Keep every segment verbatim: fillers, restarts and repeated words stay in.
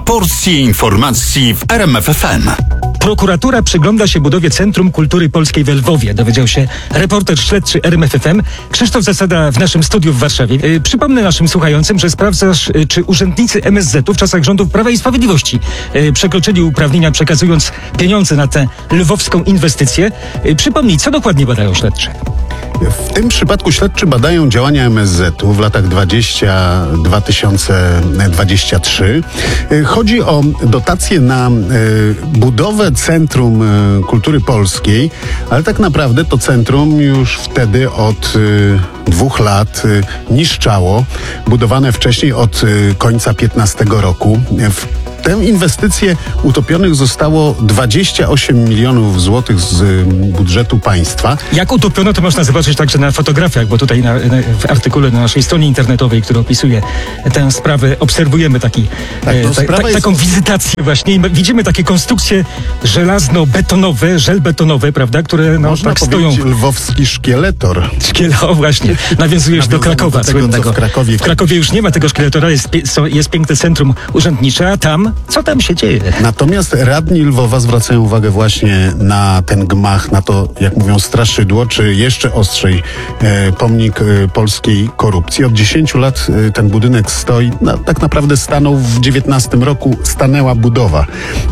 porcję informacji w R M F F M. Prokuratura przygląda się budowie Centrum Kultury Polskiej w Lwowie, dowiedział się reporter śledczy R M F F M Krzysztof Zasada w naszym studiu w Warszawie. Yy, przypomnę naszym słuchającym, że sprawdzasz, yy, czy urzędnicy M S Z-u w czasach rządów Prawa i Sprawiedliwości yy, przekroczyli uprawnienia, przekazując pieniądze na tę lwowską inwestycję. Yy, przypomnij, co dokładnie badają śledczy? W tym przypadku śledczy badają działania M S Z-u w latach dwudziestym do dwa tysiące dwudziestego trzeciego. Chodzi o dotacje na budowę Centrum Kultury Polskiej, ale tak naprawdę to centrum już wtedy od dwóch lat niszczało, budowane wcześniej od końca piętnastego roku. W tę inwestycję utopionych zostało dwadzieścia osiem milionów złotych z budżetu państwa. Jak utopiono, to można zobaczyć także na fotografiach, bo tutaj na, na, w artykule na naszej stronie internetowej, który opisuje tę sprawę, obserwujemy taki, tak, no, e, ta, ta, jest... taką wizytację właśnie. I widzimy takie konstrukcje żelazno-betonowe, żelbetonowe, prawda, które no, można tak powiedzieć stoją. Lwowski szkieletor. Szkieletor, właśnie. Nawiązujesz do Krakowa do tego, słynnego. W Krakowie. w Krakowie już nie ma tego szkieletora, jest, jest piękne centrum urzędnicze, a tam, co tam się dzieje? Natomiast radni Lwowa zwracają uwagę właśnie na ten gmach, na to, jak mówią, straszydło, czy jeszcze ostrzej e, pomnik e, polskiej korupcji. Od dziesięciu lat e, ten budynek stoi, no, tak naprawdę stanął w dziewiętnastym roku, stanęła budowa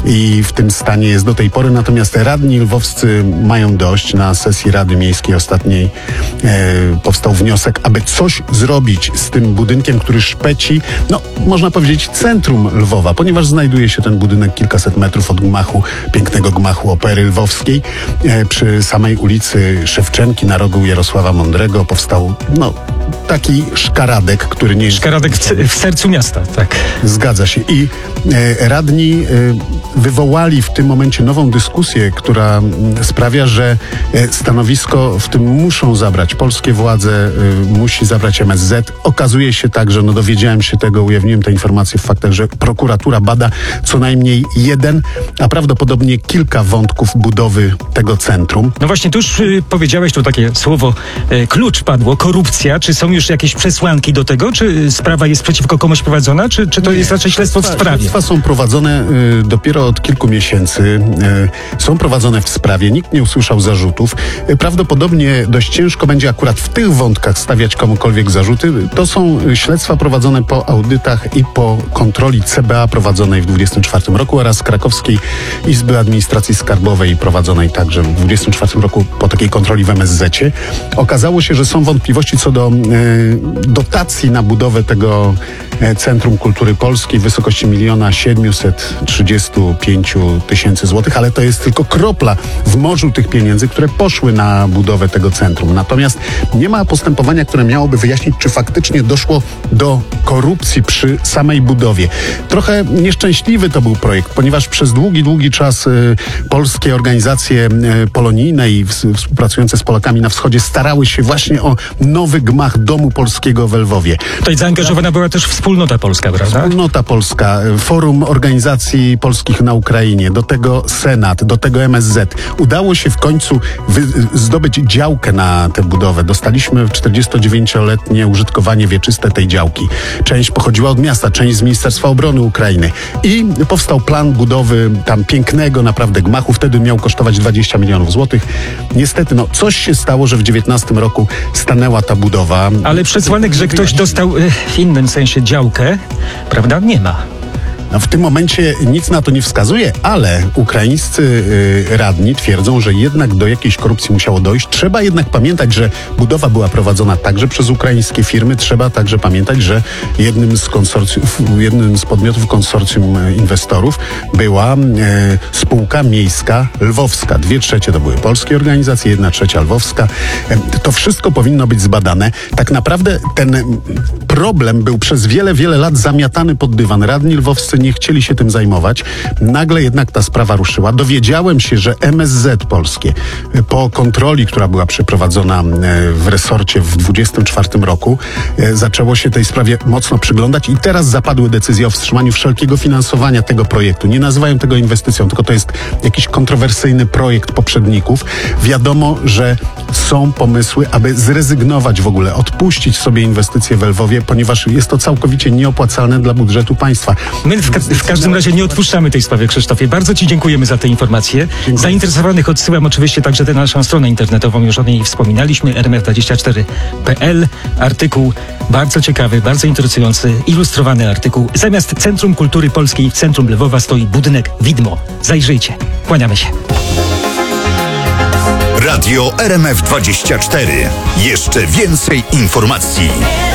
i w tym stanie jest do tej pory. Natomiast radni lwowscy mają dość. Na sesji Rady Miejskiej ostatniej e, powstał wniosek, aby coś zrobić z tym budynkiem, który szpeci, no można powiedzieć, centrum Lwowa, ponieważ znajduje się ten budynek kilkaset metrów od gmachu, pięknego gmachu Opery Lwowskiej. E, przy samej ulicy Szewczenki na rogu Jarosława Mądrego powstał no, taki szkaradek, który nie jest... Szkaradek w, w sercu miasta, tak. Zgadza się. I e, radni e, wywołali w tym momencie nową dyskusję, która m, sprawia, że e, stanowisko w tym muszą zabrać polskie władze, e, musi zabrać M S Z. Okazuje się tak, że no dowiedziałem się tego, ujawniłem tę informację w faktach, że prokuratura bada co najmniej jeden, a prawdopodobnie kilka wątków budowy tego centrum. No właśnie, tu już y, powiedziałeś, tu takie słowo y, klucz padło, korupcja. Czy są już jakieś przesłanki do tego? Czy y, sprawa jest przeciwko komuś prowadzona? Czy, czy to Nie. jest raczej śledztwo w sprawie? Śledztwa są prowadzone y, dopiero od kilku miesięcy. Y, są prowadzone w sprawie. Nikt nie usłyszał zarzutów. Y, prawdopodobnie dość ciężko będzie akurat w tych wątkach stawiać komukolwiek zarzuty. To są y, śledztwa prowadzone po audytach i po kontroli C B A prowadzonej w dwudziestym czwartym roku oraz Krakowskiej Izby Administracji Skarbowej prowadzonej także w dwudziestym czwartym roku po takiej kontroli w M S Z-cie. Okazało się, że są wątpliwości co do e, dotacji na budowę tego e, Centrum Kultury Polskiej w wysokości miliona siedmiuset trzydziestu pięciu tysięcy złotych, ale to jest tylko kropla w morzu tych pieniędzy, które poszły na budowę tego centrum. Natomiast nie ma postępowania, które miałoby wyjaśnić, czy faktycznie doszło do korupcji przy samej budowie. Trochę nieszczęśliwy to był projekt, ponieważ przez długi, długi czas y, polskie organizacje y, polonijne i w, współpracujące z Polakami na wschodzie starały się właśnie o nowy gmach Domu Polskiego w Lwowie. Tutaj zaangażowana była też wspólnota polska, prawda? Wspólnota polska, Forum Organizacji Polskich na Ukrainie, do tego Senat, do tego M S Z. Udało się w końcu wy, zdobyć działkę na tę budowę. Dostaliśmy czterdziestodziewięcioletnie użytkowanie wieczyste tej działki. Część pochodziła od miasta, część z Ministerstwa Obrony Ukrainy. I powstał plan budowy tam pięknego naprawdę gmachu. Wtedy miał kosztować dwadzieścia milionów złotych. Niestety, no coś się stało, że w dziewiętnastym roku stanęła ta budowa. Ale przesłanek, że ktoś dostał w innym sensie działkę, prawda, nie ma. No w tym momencie nic na to nie wskazuje, ale ukraińscy y, radni twierdzą, że jednak do jakiejś korupcji musiało dojść. Trzeba jednak pamiętać, że budowa była prowadzona także przez ukraińskie firmy. Trzeba także pamiętać, że jednym z konsorcjów, jednym z podmiotów konsorcjum inwestorów była y, spółka miejska lwowska. Dwie trzecie to były polskie organizacje, jedna trzecia lwowska. Y, to wszystko powinno być zbadane. Tak naprawdę ten problem był przez wiele, wiele lat zamiatany pod dywan. Radni lwowscy nie chcieli się tym zajmować. Nagle jednak ta sprawa ruszyła. Dowiedziałem się, że M S Z polskie po kontroli, która była przeprowadzona w resorcie w dwudziestym czwartym roku, zaczęło się tej sprawie mocno przyglądać i teraz zapadły decyzje o wstrzymaniu wszelkiego finansowania tego projektu. Nie nazywają tego inwestycją, tylko to jest jakiś kontrowersyjny projekt poprzedników. Wiadomo, że są pomysły, aby zrezygnować w ogóle, odpuścić sobie inwestycje w Lwowie, ponieważ jest to całkowicie nieopłacalne dla budżetu państwa. My w, ka- w każdym razie nie odpuszczamy tej sprawy, Krzysztofie. Bardzo Ci dziękujemy za te informacje. Dziękuję. Zainteresowanych odsyłam oczywiście także na naszą stronę internetową, już o niej wspominaliśmy, r m f dwadzieścia cztery kropka p l. Artykuł bardzo ciekawy, bardzo interesujący, ilustrowany artykuł. Zamiast Centrum Kultury Polskiej w centrum Lwowa stoi budynek widmo. Zajrzyjcie. Kłaniamy się. Radio R M F dwadzieścia cztery. Jeszcze więcej informacji.